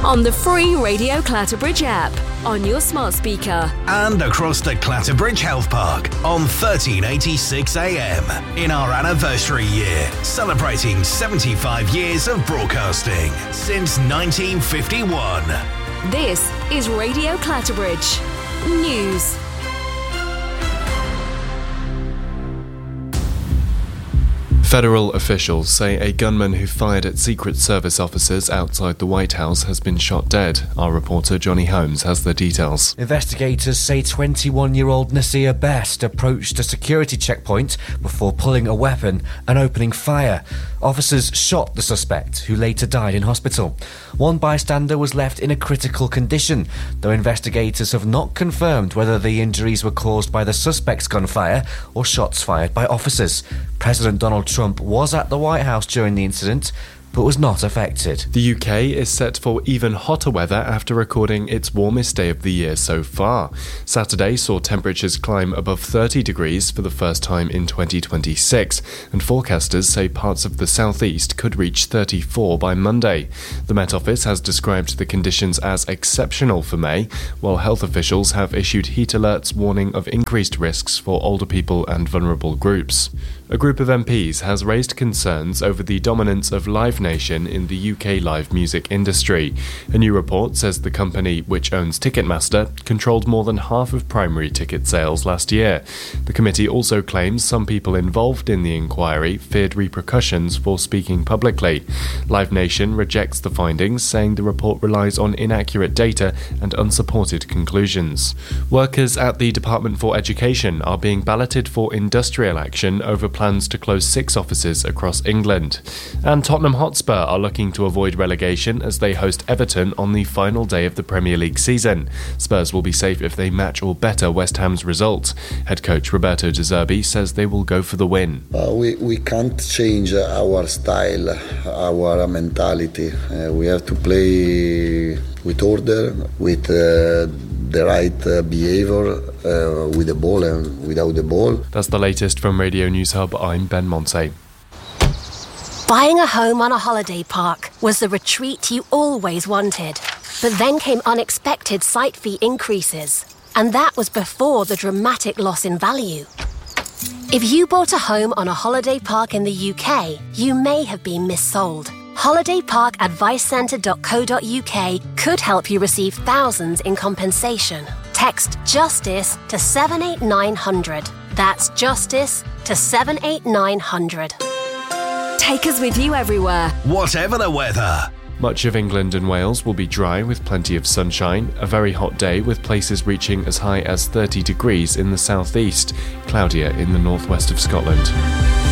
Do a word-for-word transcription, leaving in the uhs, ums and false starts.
on the free Radio Clatterbridge app, on your smart speaker, and across the Clatterbridge Health Park on thirteen eighty-six A M in our anniversary year, celebrating seventy-five years of broadcasting since nineteen fifty-one. This is Radio Clatterbridge News. Federal officials say a gunman who fired at Secret Service officers outside the White House has been shot dead. Our reporter Johnny Holmes has the details. Investigators say twenty-one-year-old Nasir Best approached a security checkpoint before pulling a weapon and opening fire. Officers shot the suspect, who later died in hospital. One bystander was left in a critical condition, though investigators have not confirmed whether the injuries were caused by the suspect's gunfire or shots fired by officers. President Donald Trump was at the White House during the incident, but was not affected. The U K is set for even hotter weather after recording its warmest day of the year so far. Saturday saw temperatures climb above thirty degrees for the first time in twenty twenty-six, and forecasters say parts of the southeast could reach thirty-four by Monday. The Met Office has described the conditions as exceptional for May, while health officials have issued heat alerts warning of increased risks for older people and vulnerable groups. A group of M Ps has raised concerns over the dominance of Live Nation in the U K live music industry. A new report says the company, which owns Ticketmaster, controlled more than half of primary ticket sales last year. The committee also claims some people involved in the inquiry feared repercussions for speaking publicly. Live Nation rejects the findings, saying the report relies on inaccurate data and unsupported conclusions. Workers at the Department for Education are being balloted for industrial action over plans to close six offices across England. And Tottenham Hotspur are looking to avoid relegation as they host Everton on the final day of the Premier League season. Spurs will be safe if they match or better West Ham's result. Head coach Roberto De Zerbi says they will go for the win. Uh, we, we can't change our style, our mentality. Uh, we have to play with order, with uh, the right uh, behaviour uh, with the ball and without the ball. That's the latest from Radio News Hub. I'm Ben Monte. Buying a home on a holiday park was the retreat you always wanted. But then came unexpected site fee increases. And that was before the dramatic loss in value. If you bought a home on a holiday park in the U K, you may have been missold. holiday park advice centre dot co dot uk could help you receive thousands in compensation. Text JUSTICE to seven eight nine hundred. That's JUSTICE to seven eight nine hundred. Take us with you everywhere, whatever the weather. Much of England and Wales will be dry with plenty of sunshine. A very hot day with places reaching as high as thirty degrees in the southeast. Cloudier in the northwest of Scotland.